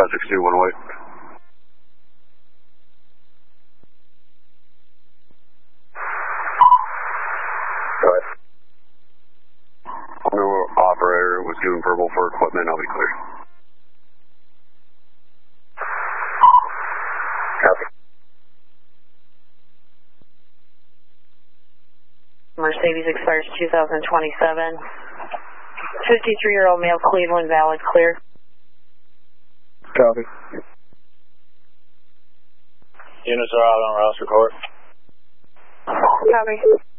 562, 108. Go ahead. No operator was given verbal for equipment. I'll be clear. Copy. Mercedes expires 2027. 53-year-old male, Cleveland, valid, clear. Copy. Units are out on roster court. Copy.